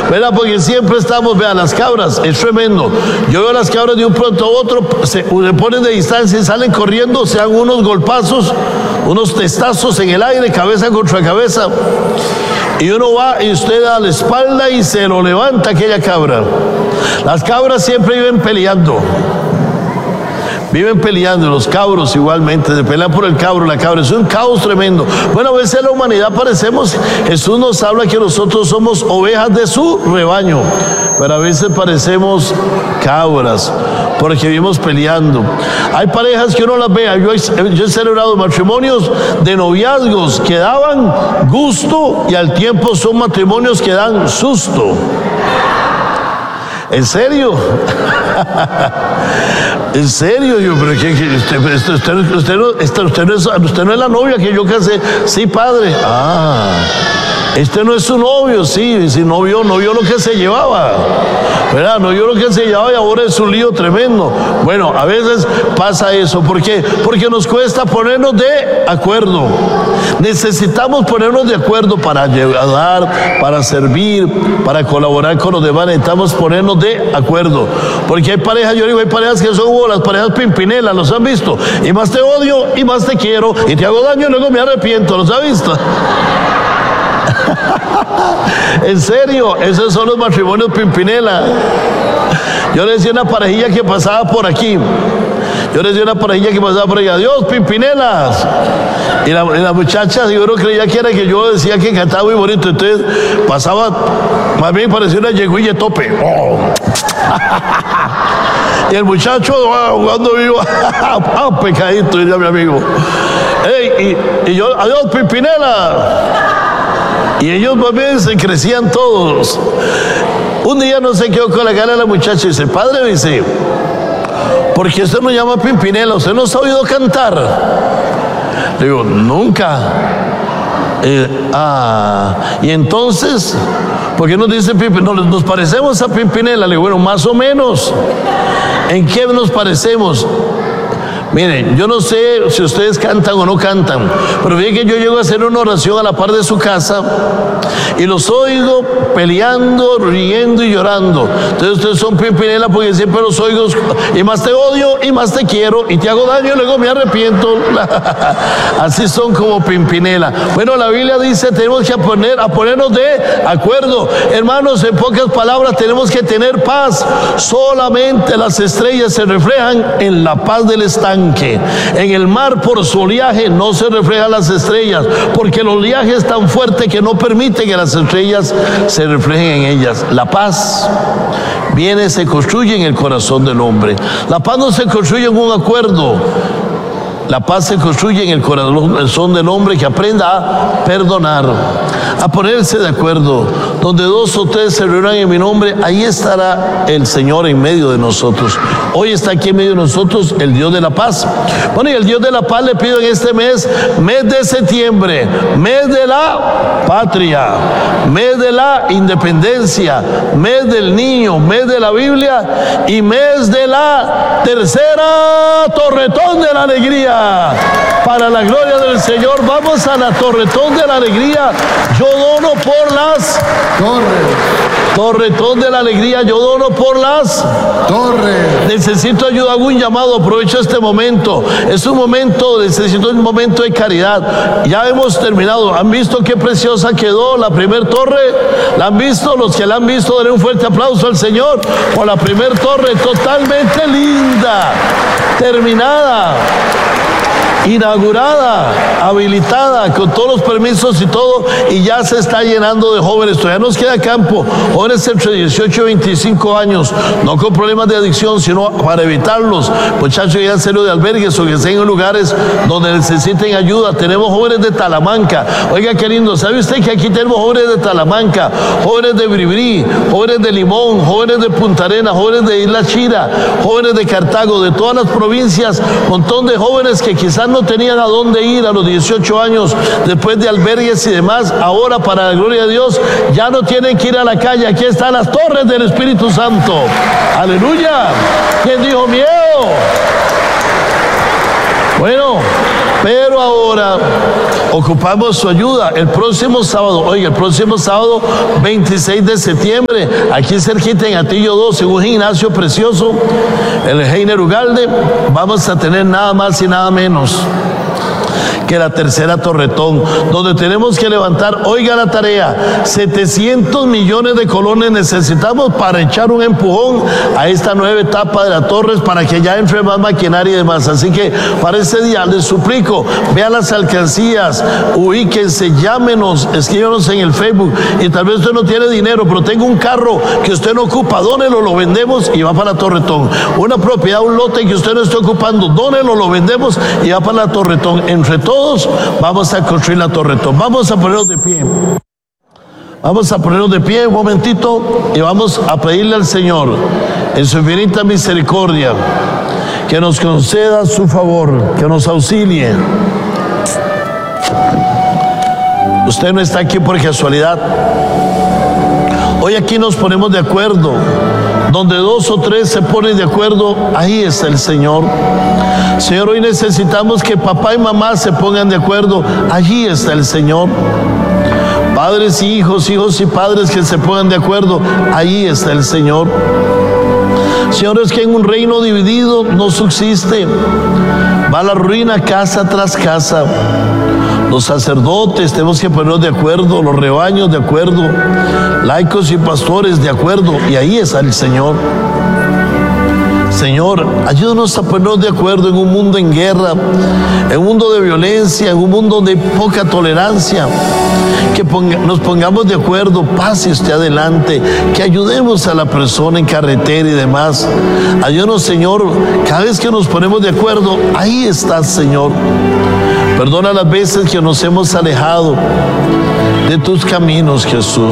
¿verdad? Porque siempre estamos, vean, las cabras, es tremendo. Yo veo las cabras de un pronto a otro, se ponen de distancia y salen corriendo, se dan unos golpazos, unos testazos en el aire, cabeza contra cabeza. Y uno va y usted da la espalda y se lo levanta aquella cabra. Las cabras siempre viven peleando. Viven peleando, los cabros igualmente, se pelean por el cabro, la cabra, es un caos tremendo. Bueno, a veces la humanidad parecemos, Jesús nos habla que nosotros somos ovejas de su rebaño, pero a veces parecemos cabras, porque vivimos peleando. Hay parejas que uno las vea, yo he celebrado matrimonios de noviazgos que daban gusto y al tiempo son matrimonios que dan susto. ¿En serio? ¿En serio? Yo, pero usted no es la novia que yo casé. Sí, padre. Este no es su novio, sí, si no vio lo que se llevaba, ¿verdad? No vio lo que se llevaba y ahora es un lío tremendo. Bueno, a veces pasa eso. ¿Por qué? Porque nos cuesta ponernos de acuerdo. Necesitamos ponernos de acuerdo para ayudar, para servir, para colaborar con los demás. Necesitamos ponernos de acuerdo. Porque hay parejas, yo digo, hay parejas que son como las parejas Pimpinela, ¿los han visto? Y más te odio y más te quiero y te hago daño y luego me arrepiento, ¿los ha visto? En serio, esos son los matrimonios Pimpinela. Yo le decía a una parejilla que pasaba por aquí, adiós Pimpinelas. Y la muchacha, yo no creía que era que yo decía que cantaba muy bonito, entonces pasaba, más bien parecía una yegüilla tope. Y el muchacho jugando vivo, pecadito, diría mi amigo. Y yo, adiós Pimpinela. Y ellos más bien se crecían todos. Un día no se quedó con la cara de la muchacha y dice, padre, dice, ¿por qué usted no llama Pimpinela? ¿Usted no ha oído cantar? Le digo, nunca. Y entonces, ¿por qué nos dice Pimpinela? No, nos parecemos a Pimpinela. Le digo, bueno, más o menos. ¿En qué nos parecemos? Miren, yo no sé si ustedes cantan o no cantan, pero fíjense que yo llego a hacer una oración a la par de su casa y los oigo peleando, riendo y llorando. Entonces ustedes son Pimpinela porque siempre los oigo y más te odio y más te quiero y te hago daño y luego me arrepiento. Así son como Pimpinela. Bueno, la Biblia dice tenemos que ponernos de acuerdo. Hermanos, en pocas palabras tenemos que tener paz. Solamente las estrellas se reflejan en la paz del estanque. En el mar por su oleaje no se reflejan las estrellas, porque el oleaje es tan fuerte que no permite que las estrellas se reflejen en ellas. La paz se construye en el corazón del hombre. La paz no se construye en un acuerdo. La paz se construye en el corazón del hombre que aprenda a perdonar, a ponerse de acuerdo. Donde dos o tres se reúnan en mi nombre, ahí estará el Señor en medio de nosotros. Hoy está aquí en medio de nosotros el Dios de la paz. Bueno, y el Dios de la paz le pido en este mes de septiembre, mes de la patria, mes de la independencia, mes del niño, mes de la Biblia y mes de la tercera Torretón de la Alegría. Para la gloria del Señor, vamos a la Torretón de la Alegría. Yo dono por las Torretón de la Alegría, yo dono por las torres. Necesito ayuda, hago un llamado, aprovecho este momento. Es un momento, necesito un momento de caridad. Ya hemos terminado. ¿Han visto qué preciosa quedó la primer torre? ¿La han visto? Los que la han visto, denle un fuerte aplauso al Señor por la primer torre, totalmente linda, terminada, inaugurada, habilitada, con todos los permisos y todo, y ya se está llenando de jóvenes. Todavía nos queda campo, jóvenes entre 18 y 25 años, no con problemas de adicción, sino para evitarlos, muchachos que ya han salido de albergues o que estén en lugares donde necesiten ayuda. Tenemos jóvenes de Talamanca. Oiga, qué lindo, ¿sabe usted que aquí tenemos jóvenes de Talamanca, jóvenes de Bribri, jóvenes de Limón, jóvenes de Punta Arenas, jóvenes de Isla Chira, jóvenes de Cartago, de todas las provincias, montón de jóvenes que quizás no tenían a dónde ir a los 18 años después de albergues y demás. Ahora, para la gloria de Dios, ya no tienen que ir a la calle. Aquí están las torres del Espíritu Santo. Aleluya. ¿Quién dijo miedo? Bueno, Pero ahora ocupamos su ayuda. El próximo sábado, el próximo sábado 26 de septiembre, aquí cerquita en Atillo 2, en un gimnasio precioso, el Heiner Ugalde, vamos a tener nada más y nada menos que la tercera Torretón, donde tenemos que levantar, oiga la tarea, 700 millones de colones necesitamos para echar un empujón a esta nueva etapa de la Torres, para que ya entre más maquinaria y demás. Así que para ese día les suplico, vean las alcancías, ubíquense, llámenos, escríbanos en el Facebook, y tal vez usted no tiene dinero, pero tengo un carro que usted no ocupa, dónelo, lo vendemos y va para la Torretón. Una propiedad, un lote que usted no esté ocupando, dónelo, lo vendemos y va para la Torretón. Entre todos vamos a construir la Torretón. Vamos a ponernos de pie. Vamos a ponernos de pie un momentito y vamos a pedirle al Señor, en su infinita misericordia, que nos conceda su favor, que nos auxilie. Usted no está aquí por casualidad. Hoy aquí nos ponemos de acuerdo. Donde dos o tres se ponen de acuerdo, ahí está el Señor. Señor, hoy necesitamos que papá y mamá se pongan de acuerdo, allí está el Señor. Padres y hijos, hijos y padres que se pongan de acuerdo, allí está el Señor. Señor, es que en un reino dividido no subsiste, va a la ruina casa tras casa. Los sacerdotes tenemos que ponernos de acuerdo, los rebaños de acuerdo, laicos y pastores de acuerdo, y ahí está el Señor. Señor, ayúdanos a ponernos de acuerdo en un mundo en guerra, en un mundo de violencia, en un mundo de poca tolerancia. Que nos pongamos de acuerdo, pase usted adelante, que ayudemos a la persona en carretera y demás. Ayúdanos, Señor, cada vez que nos ponemos de acuerdo, ahí estás, Señor. Perdona las veces que nos hemos alejado de tus caminos, Jesús.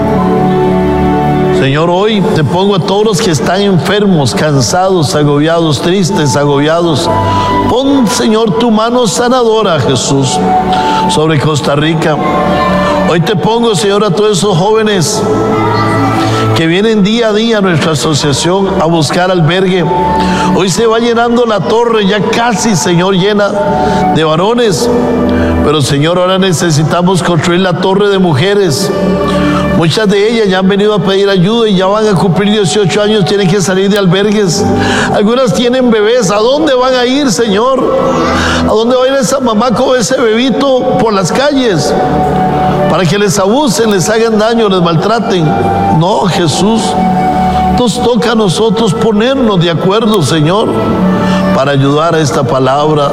Señor, hoy te pongo a todos los que están enfermos, cansados, agobiados, tristes, agobiados. Pon, Señor, tu mano sanadora, Jesús, sobre Costa Rica. Hoy te pongo, Señor, a todos esos jóvenes que vienen día a día a nuestra asociación a buscar albergue. Hoy se va llenando la torre, ya casi, Señor, llena de varones. Pero, Señor, ahora necesitamos construir la torre de mujeres. Muchas de ellas ya han venido a pedir ayuda y ya van a cumplir 18 años, tienen que salir de albergues. Algunas tienen bebés. ¿A dónde van a ir, Señor? ¿A dónde va a ir esa mamá con ese bebito por las calles? Para que les abusen, les hagan daño, les maltraten. No, Jesús, nos toca a nosotros ponernos de acuerdo, Señor, para ayudar a esta palabra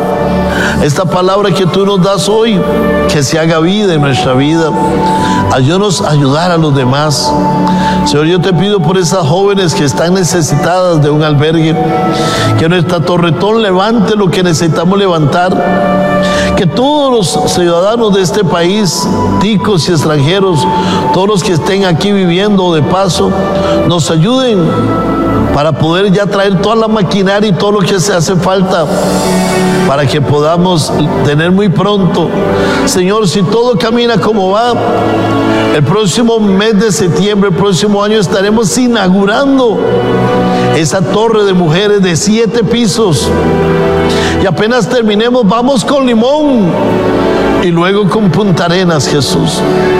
que tú nos das hoy, que se haga vida en nuestra vida. Ayúdanos a ayudar a los demás. Señor, yo te pido por esas jóvenes que están necesitadas de un albergue, que nuestra Torretón levante lo que necesitamos levantar. Que todos los ciudadanos de este país, ticos y extranjeros, todos los que estén aquí viviendo de paso, nos ayuden para poder ya traer toda la maquinaria y todo lo que se hace falta para que podamos tener muy pronto. Señor, si todo camina como va, el próximo mes de septiembre, el próximo año, estaremos inaugurando esa torre de mujeres de 7 pisos. Y apenas terminemos, vamos con Limón y luego con Punta Arenas, Jesús.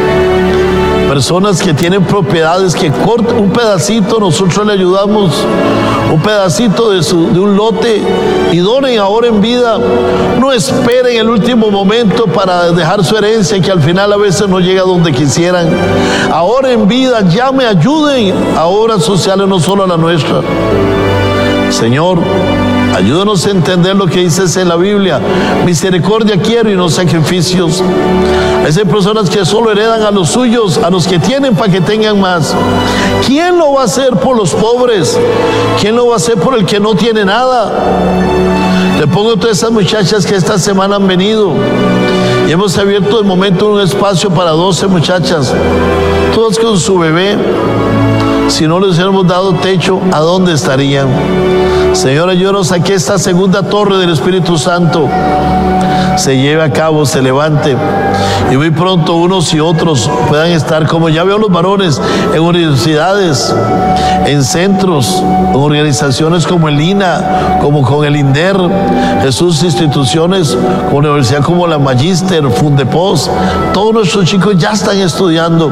Personas que tienen propiedades, que cortan un pedacito, nosotros le ayudamos, un pedacito de un lote, y donen ahora en vida. No esperen el último momento para dejar su herencia, que al final a veces no llega donde quisieran. Ahora en vida, ya me ayuden a obras sociales, no solo a la nuestra. Señor, ayúdanos a entender lo que dices en la Biblia. Misericordia quiero y no sacrificios. Hay personas que solo heredan a los suyos, a los que tienen, para que tengan más. ¿Quién lo va a hacer por los pobres? ¿Quién lo va a hacer por el que no tiene nada? Le pongo a todas esas muchachas que esta semana han venido y hemos abierto de momento un espacio para 12 muchachas, todas con su bebé. Si no les hubiéramos dado techo, ¿a dónde estarían? Señor, ayúdanos a que esta segunda torre del Espíritu Santo se lleve a cabo, se levante, y muy pronto unos y otros puedan estar, como ya veo los varones, en universidades, en centros, en organizaciones como el INA, como con el INDER, Jesús, instituciones como la universidad como la Magister, Fundepos. Todos nuestros chicos ya están estudiando.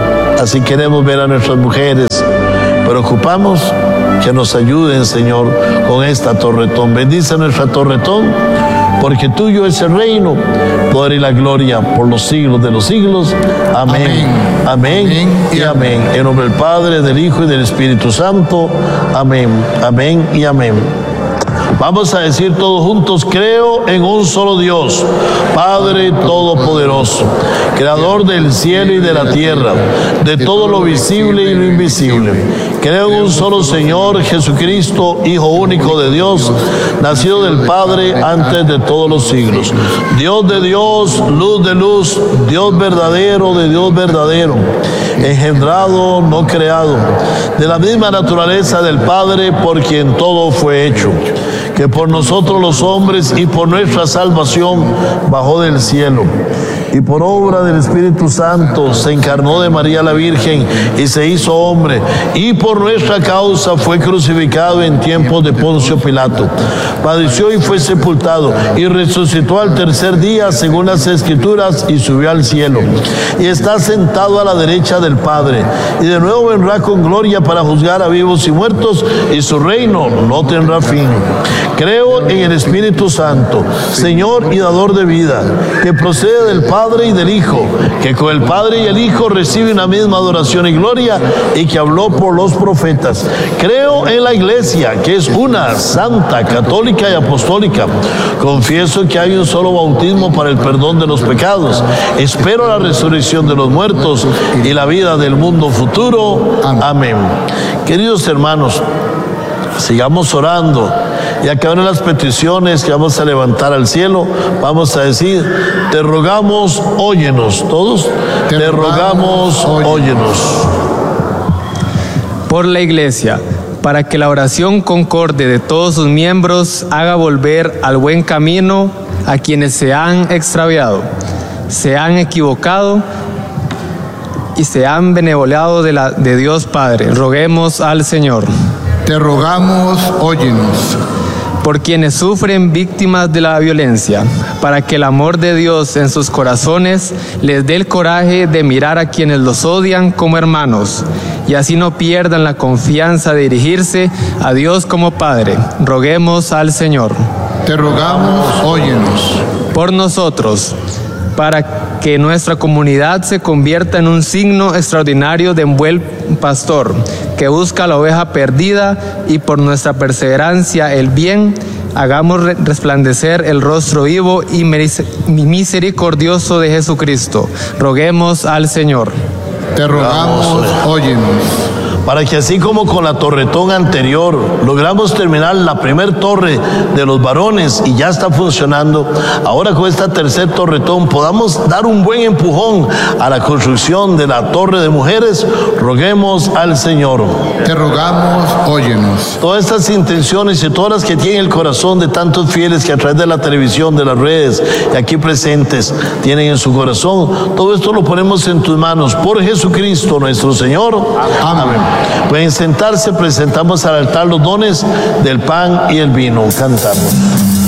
Así queremos ver a nuestras mujeres. Preocupamos que nos ayuden, Señor, con esta Torretón. Bendice nuestra Torretón, porque tuyo es el reino, poder y la gloria por los siglos de los siglos. Amén. Amén, amén y amén. En nombre del Padre, del Hijo y del Espíritu Santo. Amén, amén y amén. Vamos a decir todos juntos: creo en un solo Dios, Padre Todopoderoso, Creador del cielo y de la tierra, de todo lo visible y lo invisible. Creo en un solo Señor Jesucristo, Hijo único de Dios, nacido del Padre antes de todos los siglos. Dios de Dios, luz de luz, Dios verdadero de Dios verdadero, engendrado, no creado, de la misma naturaleza del Padre, por quien todo fue hecho, que por nosotros los hombres y por nuestra salvación bajó del cielo, y por obra del Espíritu Santo se encarnó de María la Virgen y se hizo hombre, y por nuestra causa fue crucificado en tiempos de Poncio Pilato. Padeció y fue sepultado, y resucitó al tercer día según las Escrituras, y subió al cielo, y está sentado a la derecha del Padre, y de nuevo vendrá con gloria para juzgar a vivos y muertos, y su reino no tendrá fin. Creo en el Espíritu Santo, Señor y dador de vida, que procede del Padre y del Hijo, que con el Padre y el Hijo recibe una misma adoración y gloria, y que habló por los profetas. Creo en la Iglesia, que es una, santa, católica y apostólica. Confieso que hay un solo bautismo para el perdón de los pecados. Espero la resurrección de los muertos y la vida del mundo futuro. Amén. Queridos hermanos, sigamos orando. Y acabaron las peticiones que vamos a levantar al cielo. Vamos a decir: te rogamos, óyenos. Todos, te rogamos, óyenos. Por la Iglesia, para que la oración concorde de todos sus miembros haga volver al buen camino a quienes se han extraviado, se han equivocado y se han benevolado de Dios Padre. Roguemos al Señor. Te rogamos, óyenos. Por quienes sufren víctimas de la violencia, para que el amor de Dios en sus corazones les dé el coraje de mirar a quienes los odian como hermanos, y así no pierdan la confianza de dirigirse a Dios como Padre. Roguemos al Señor. Te rogamos, óyenos. Por nosotros, para que nuestra comunidad se convierta en un signo extraordinario de un buen pastor que busca la oveja perdida, y por nuestra perseverancia el bien, hagamos resplandecer el rostro vivo y misericordioso de Jesucristo. Roguemos al Señor. Te rogamos, óyenos. Para que así como con la Torretón anterior logramos terminar la primer torre de los varones y ya está funcionando, ahora con esta tercer Torretón podamos dar un buen empujón a la construcción de la torre de mujeres. Roguemos al Señor. Te rogamos, óyenos. Todas estas intenciones y todas las que tienen el corazón de tantos fieles que a través de la televisión, de las redes y aquí presentes tienen en su corazón, todo esto lo ponemos en tus manos por Jesucristo nuestro Señor. Amén. Pueden sentarse. Presentamos al altar los dones del pan y el vino. Cantamos.